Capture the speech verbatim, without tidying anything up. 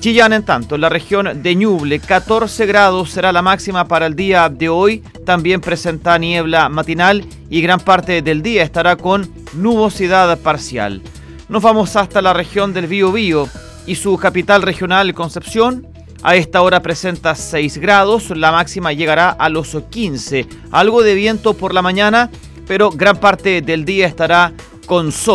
Chillán, en tanto, en la región de Ñuble, catorce grados será la máxima para el día de hoy. También presenta niebla matinal y gran parte del día estará con nubosidad parcial. Nos vamos hasta la región del Biobío y su capital regional, Concepción. A esta hora presenta seis grados, la máxima llegará a los quince. Algo de viento por la mañana, pero gran parte del día estará con sol.